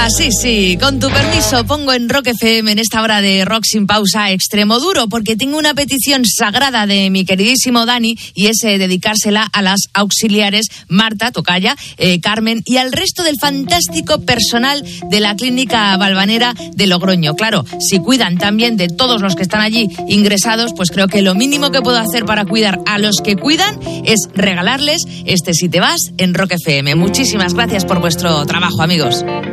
Así sí, con tu permiso pongo en Rock FM en esta hora de Rock sin pausa Extremo Duro, porque tengo una petición sagrada de mi queridísimo Dani y es dedicársela a las auxiliares Marta, tocaya, Carmen y al resto del fantástico personal de la Clínica Valvanera de Logroño. Claro, si cuidan también de todos los que están allí ingresados, pues creo que lo mínimo que puedo hacer para cuidar a los que cuidan es regalarles este Si te vas en Rock FM. Muchísimas gracias por vuestro trabajo, amigos.